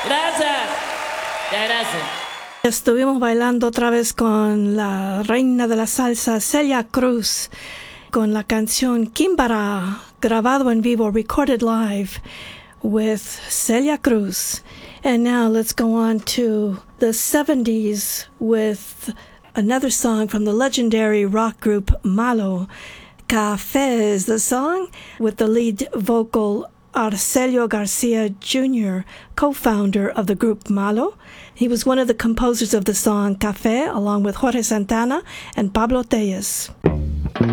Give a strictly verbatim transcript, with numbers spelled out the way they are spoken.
Gracias. Ya, gracias. Estuvimos bailando otra vez con la reina de la salsa, Celia Cruz, con la canción Kimbara, grabado en vivo, recorded live with Celia Cruz. And now let's go on to the seventies with another song from the legendary rock group Malo. Café is the song, with the lead vocal Arcelio Garcia Junior, co-founder of the group Malo. He was one of the composers of the song Café, along with Jorge Santana and Pablo Tellez.